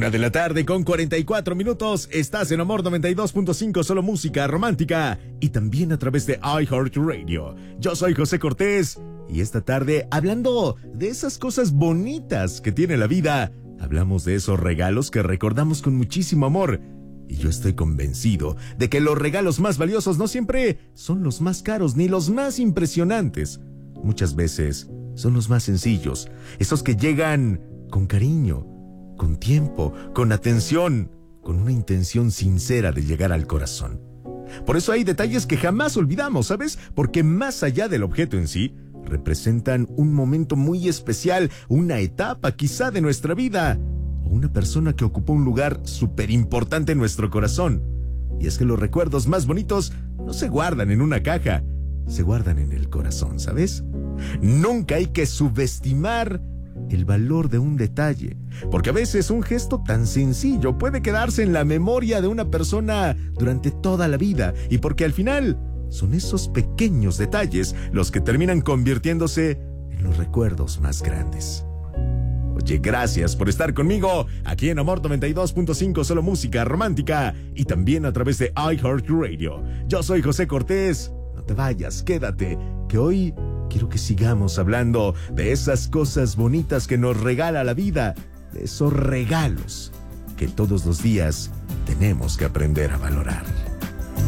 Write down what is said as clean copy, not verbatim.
1 de la tarde con 44 minutos. Estás en Amor 92.5, solo música romántica. Y también a través de iHeartRadio. Yo soy José Cortés. Y esta tarde, hablando de esas cosas bonitas que tiene la vida, hablamos de esos regalos que recordamos con muchísimo amor. Y yo estoy convencido de que los regalos más valiosos no siempre son los más caros ni los más impresionantes. Muchas veces son los más sencillos, esos que llegan con cariño, con tiempo, con atención, con una intención sincera de llegar al corazón. Por eso hay detalles que jamás olvidamos, ¿sabes? Porque más allá del objeto en sí, representan un momento muy especial, una etapa quizá de nuestra vida, o una persona que ocupó un lugar súper importante en nuestro corazón. Y es que los recuerdos más bonitos no se guardan en una caja, se guardan en el corazón, ¿sabes? Nunca hay que subestimar el valor de un detalle, porque a veces un gesto tan sencillo puede quedarse en la memoria de una persona durante toda la vida, y porque al final son esos pequeños detalles los que terminan convirtiéndose en los recuerdos más grandes. Oye, gracias por estar conmigo aquí en Amor 92.5, solo música romántica, y también a través de iHeartRadio. Yo soy José Cortés. No te vayas, quédate, que hoy quiero que sigamos hablando de esas cosas bonitas que nos regala la vida, de esos regalos que todos los días tenemos que aprender a valorar.